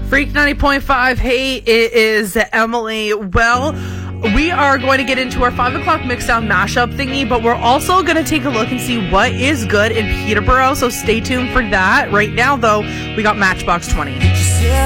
Freak 90.5. Hey, it is Emily. Well, we are going to get into our 5 o'clock mixdown mashup thingy, but we're also going to take a look and see what is good in Peterborough, so stay tuned for that. Right now, though, we got Matchbox 20.